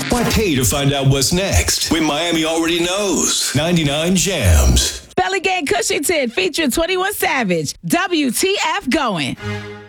Why pay to find out what's next when Miami already knows? 99 Jams. Belly Gang Cushington featuring 21 Savage. WTF going.